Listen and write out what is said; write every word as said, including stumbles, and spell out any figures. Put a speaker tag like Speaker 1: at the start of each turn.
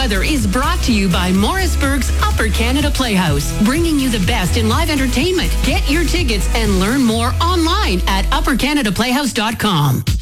Speaker 1: weather is brought to you by Morrisburg's Upper Canada Playhouse, bringing you the best in live entertainment. Get your tickets and learn more online at upper canada playhouse dot com.